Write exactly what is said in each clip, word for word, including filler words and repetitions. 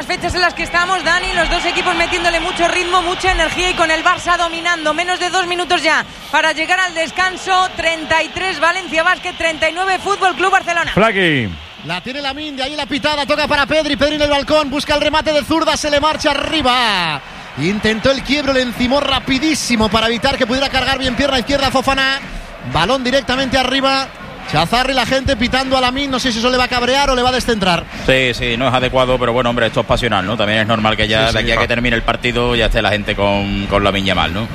fechas en las que estamos, Dani, los dos equipos metiéndole mucho ritmo, mucha energía y con el Barça dominando. Menos de dos minutos ya para llegar al descanso. treinta y tres Valencia Basket, treinta y nueve Fútbol Club Barcelona. Flaky. La tiene Lamine, de ahí la pitada, toca para Pedri, Pedri en el balcón, busca el remate de zurda, se le marcha arriba. Intentó el quiebro, le encimó rapidísimo para evitar que pudiera cargar bien pierna izquierda Fofana. Balón directamente arriba. Chazarri, la gente pitando a Lamine, no sé si eso le va a cabrear o le va a descentrar. Sí, sí, no es adecuado, pero bueno, hombre, esto es pasional, ¿no? También es normal que ya sí, de aquí sí, a no. que termine el partido ya esté la gente con, con Lamine Yamal, ¿no?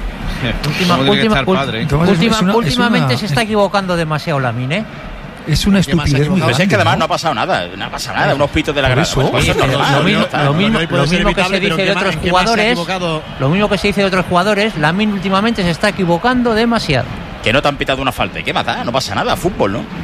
Última, última, padre, ¿eh? última, es una, últimamente es una, se está equivocando demasiado Lamine, ¿eh? Es una estupidez muy Pero grande. es que además ¿no? no ha pasado nada, no ha pasado nada, unos pitos de la grada. eso, Pues Sí, eso es pero normal, lo mismo, ya está. lo mismo, no puede lo ser mismo que evitable, se dice pero de ¿en qué otros más- en qué más se ha jugadores, equivocado? lo mismo que se dice de otros jugadores, Lamine últimamente se está equivocando demasiado. Que no te han pitado una falta, ¿y qué más da? No pasa nada, fútbol, ¿no?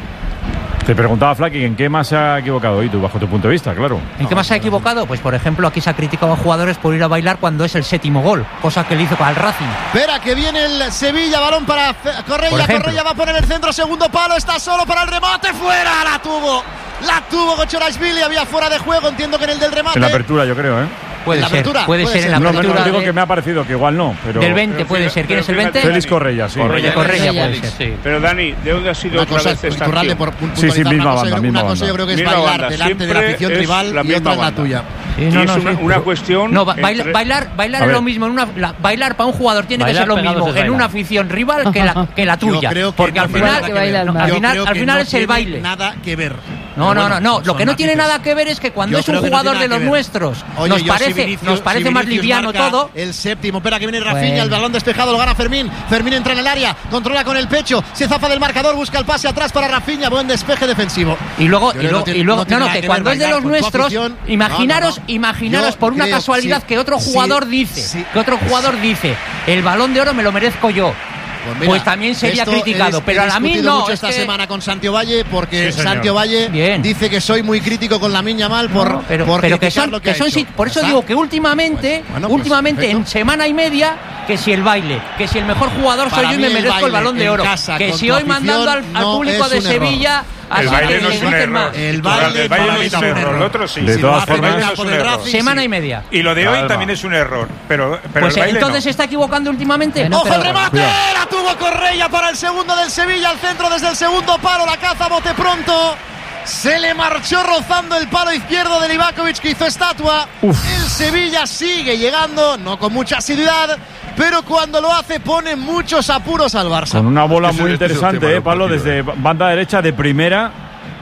Te preguntaba, Flaky, ¿en qué más se ha equivocado? Y tú, bajo tu punto de vista, claro. ¿En qué más se ha equivocado? Pues por ejemplo aquí se ha criticado a jugadores por ir a bailar cuando es el séptimo gol, cosa que le hizo para el Racing. Espera, que viene el Sevilla, balón para Fe- Por Correia, ejemplo. Correia va a poner el centro, segundo palo, está solo para el remate, fuera, la tuvo, la tuvo Gochorashvili, había fuera de juego, entiendo que en el del remate. En la apertura, yo creo, ¿eh? Puede la ser, apertura, puede puede ser en la ser. No, no, apertura no, digo de- que me ha parecido que igual no, pero... del veinte pero puede fíjate, ser. ¿Quién pero es el fíjate, veinte? Félix Correia, sí. Correia, Correia puede Félix. ser. Pero Dani, ¿de dónde ha sido Una otra cosa, vez esta Iturralde, acción? por Sí, puntualizar sí, una misma cosa, banda, yo- misma una cosa banda. yo creo que es Misma bailar banda, delante de la siempre afición es rival la y otra misma es la banda. tuya. Sí, Y no, es no, una, sí. una cuestión. No, ba- baila- entre- bailar, bailar A es ver. lo mismo. En una, la- bailar para un jugador tiene Bailar que ser lo pegados mismo es en bailar. una afición rival que la, que la tuya. Yo creo que porque no al tiene final, nada que que bailar ver. más. al Yo final, creo al que final no es el tiene baile. Nada que ver. No, Pero no, bueno, no, no. Lo son que no tiene matices. nada que ver es que cuando Yo es un creo que no jugador tiene de nada los que ver. nuestros Oye, nos yo, si parece, Vinicius- nos parece si más Vinicius liviano marca todo. El séptimo, espera que viene Rafinha, Bueno. el balón despejado, lo gana Fermín. Fermín entra en el área, controla con el pecho, se zafa del marcador, busca el pase atrás para Rafinha, buen despeje defensivo. Y luego, Yo y creo luego, que no y luego, tiene no, no, nada que que cuando ver es de bailar los con tu nuestros, afición. imaginaros, No, no, no. imaginaros Yo por una creo, casualidad sí, que otro sí, jugador dice, sí. que otro jugador dice, el Balón de Oro me lo merezco yo. Pues, mira, Pues también sería esto criticado, he- pero he a Lamine discutido no, mucho es esta que- semana con Santi Ovalle porque Sí, señor. Santi Ovalle Bien. dice que soy muy crítico con Lamine Yamal por, No, pero, por pero que criticar son, lo que ha son hecho. sí, por eso ¿Ya digo está? que últimamente, Bueno, pues, últimamente perfecto. en semana y media, que si el baile, que si el mejor jugador soy Para yo y mí me el merezco el baile Balón de en Oro, casa que con si tu hoy mandando al, afición al no público es de un error. Sevilla, así El baile que no le es un griten error. más. El Claro, baile, el baile para no mí es un tampoco error, el otro sí. De Si todas lo hace en el formas- campo es un del error. Racing, Semana sí. y media. Y lo de hoy Calma. también es un error. Pero, pero Pues el baile entonces no. se está equivocando últimamente. Bueno, ¡Ojo el pero- remate! Cuidado. La tuvo Correia para el segundo del Sevilla, al centro desde el segundo palo, la caza bote pronto. Se le marchó rozando el palo izquierdo de Livakovic, que hizo estatua. Uf. El Sevilla sigue llegando, no con mucha asiduidad, pero cuando lo hace pone muchos apuros al Barça. Con una bola Este es muy el- este es el interesante, tema eh, del Pablo, partido, desde eh. banda derecha de primera.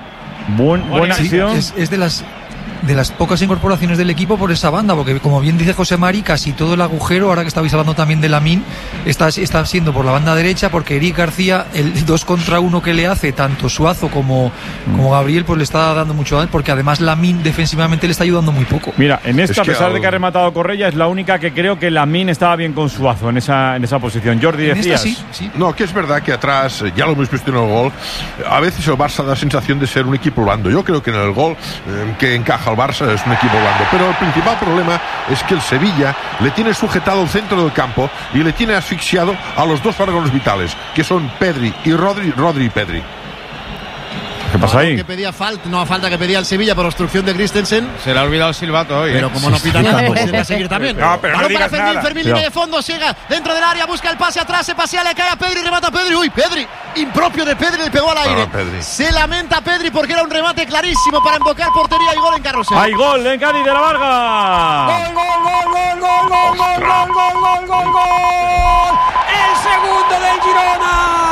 Buen, buena Sí, acción. es, es de las de las pocas incorporaciones del equipo por esa banda, porque como bien dice José Mari, casi todo el agujero, ahora que estabais hablando también de Lamine, está, está siendo por la banda derecha, porque Eric García, el dos contra uno que le hace, tanto Suazo como, como Gabriel, pues le está dando mucho daño, porque además Lamine defensivamente le está ayudando muy poco. Mira, en esta, Es que a pesar al- de que ha rematado Correia, es la única que creo que Lamine estaba bien con Suazo en esa, en esa posición. Jordi, En esta decías. sí, sí. No, que es verdad que atrás, eh, ya lo hemos visto en el gol, eh, a veces el Barça da la sensación de ser un equipo blando. Yo creo que en el gol eh, que encaja el Barça es un equipo blando. Pero el principal problema es que el Sevilla le tiene sujetado el centro del campo y le tiene asfixiado a los dos órganos vitales, que son Pedri y Rodri, Rodri y Pedri. ¿Qué pasa ahí? Que pedía falta, no falta que pedía el Sevilla por obstrucción de Christensen. Se le ha olvidado el silbato hoy. Pero ¿eh? como no pita nada, pues tiene que seguir también. No, pero no Balón digas para Fermín, nada. Fermín, Cuidado. línea de fondo, llega dentro del área, busca el pase atrás, se pasea, le cae a Pedri, remata a Pedri. Uy, Pedri, impropio de Pedri, le pegó al aire. Ah, Pedri. Se lamenta Pedri porque era un remate clarísimo para invocar portería y gol en Carrusel. Hay gol en Cádiz de la Varga. Gol, gol, gol, gol, gol, gol, gol, gol, gol, gol, gol, gol. El segundo del Girona.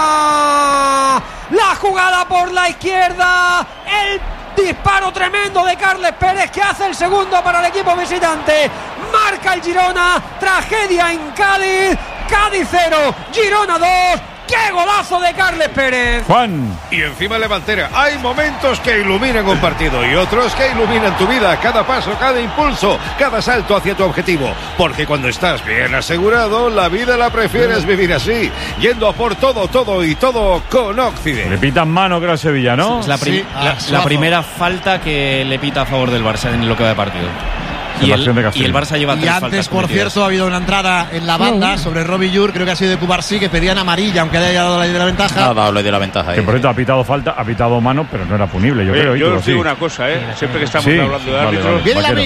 La jugada por la izquierda. El disparo tremendo de Carles Pérez, que hace el segundo para el equipo visitante. Marca el Girona. Tragedia en Cádiz. Cádiz cero, Girona dos. ¡Qué golazo de Carles Pérez! Juan. Y encima Levantera. Hay momentos que iluminan un partido y otros que iluminan tu vida. Cada paso, cada impulso, cada salto hacia tu objetivo. Porque cuando estás bien asegurado, la vida la prefieres vivir así. Yendo a por todo, todo y todo con Le Occident. pitan mano, creo, a Sevilla, ¿no? Es la, prim- Sí, a la- la Suazo. primera falta que le pita a favor del Barça en lo que va de partido. Y el, Sebastián de Castilla. y el Barça lleva Y tres antes, faltas por cometidas. cierto, ha habido una entrada en la banda sobre Robbie Yur, creo que ha sido de Cubarsí, que pedían amarilla, aunque haya dado la ley de la ventaja. Ha dado le dio la ventaja ahí. Que por cierto ha pitado falta, ha pitado mano, pero no era punible, yo Oye, creo. yo Íñigo, os digo sí. una cosa, ¿eh? Siempre que estamos Sí, hablando de vale, árbitros. vale. Viene Vaquero. Lamine.